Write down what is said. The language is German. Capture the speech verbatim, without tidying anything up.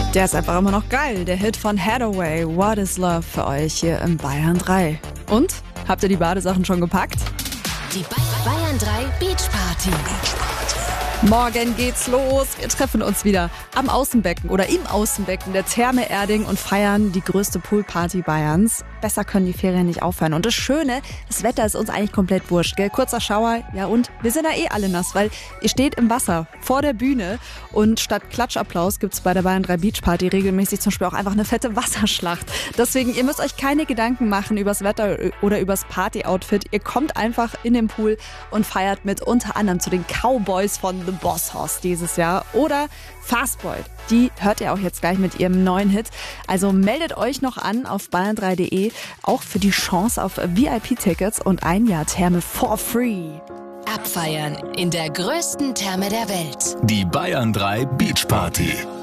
Der ist einfach immer noch geil. Der Hit von Hathaway, What is Love, für euch hier im Bayern drei. Und? Habt ihr die Badesachen schon gepackt? Die Bayern drei Beach Party. Morgen geht's los. Wir treffen uns wieder am Außenbecken oder im Außenbecken der Therme Erding und feiern die größte Poolparty Bayerns. Besser können die Ferien nicht aufhören. Und das Schöne, das Wetter ist uns eigentlich komplett wurscht, gell? Kurzer Schauer, ja und? Wir sind da eh alle nass, weil ihr steht im Wasser vor der Bühne und statt Klatschapplaus gibt's bei der Bayern drei Beach Party regelmäßig zum Beispiel auch einfach eine fette Wasserschlacht. Deswegen, ihr müsst euch keine Gedanken machen übers Wetter oder übers Party-Outfit. Ihr kommt einfach in den Pool und feiert mit unter anderem zu den Cowboys von The Boss Hoss dieses Jahr oder Fastboy. Die hört ihr auch jetzt gleich mit ihrem neuen Hit. Also meldet euch noch an auf bayern drei punkt de, auch für die Chance auf V I P-Tickets und ein Jahr Therme for free. Abfeiern in der größten Therme der Welt. Die Bayern drei Beach Party.